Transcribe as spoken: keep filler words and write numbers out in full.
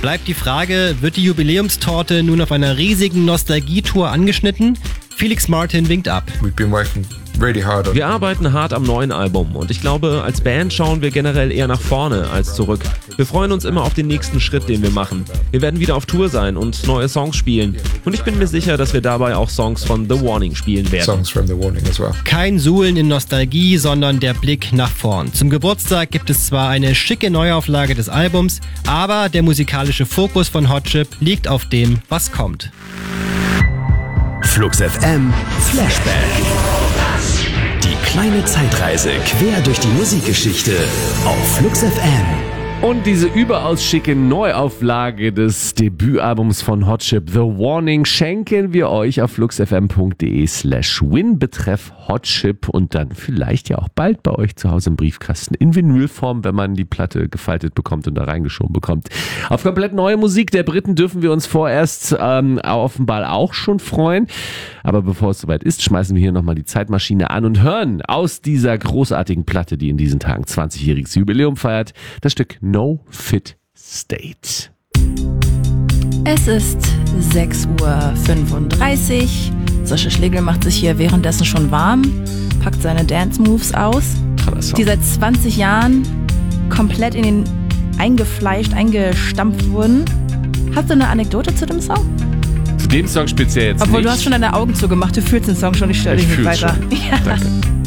Bleibt die Frage, wird die Jubiläumstorte nun auf einer riesigen Nostalgietour angeschnitten? Felix Martin winkt ab. We've been working really hard on Wir arbeiten hart am neuen Album und ich glaube, als Band schauen wir generell eher nach vorne als zurück. Wir freuen uns immer auf den nächsten Schritt, den wir machen. Wir werden wieder auf Tour sein und neue Songs spielen. Und ich bin mir sicher, dass wir dabei auch Songs von The Warning spielen werden. songs from The Warning as well. Kein Suhlen in Nostalgie, sondern der Blick nach vorn. Zum Geburtstag gibt es zwar eine schicke Neuauflage des Albums, aber der musikalische Fokus von Hot Chip liegt auf dem, was kommt. Flux F M Flashback. Die kleine Zeitreise quer durch die Musikgeschichte auf Flux F M. Und diese überaus schicke Neuauflage des Debütalbums von Hot Chip, The Warning, schenken wir euch auf fluxfm.de slash win betreff Hot Chip und dann vielleicht ja auch bald bei euch zu Hause im Briefkasten in Vinylform, wenn man die Platte gefaltet bekommt und da reingeschoben bekommt. Auf komplett neue Musik der Briten dürfen wir uns vorerst ähm, offenbar auch schon freuen. Aber bevor es soweit ist, schmeißen wir hier nochmal die Zeitmaschine an und hören aus dieser großartigen Platte, die in diesen Tagen zwanzigjähriges Jubiläum feiert, das Stück No Fit State. Es ist sechs Uhr fünfunddreißig. Sascha Schlegel macht sich hier währenddessen schon warm, packt seine Dance-Moves aus, die seit zwanzig Jahren komplett in den eingefleischt, eingestampft wurden. Hast du eine Anekdote zu dem Song? Zu dem Song speziell jetzt Obwohl, nicht. du hast schon deine Augen zugemacht, du fühlst den Song schon, ich störe dich nicht weiter. Ja. Danke.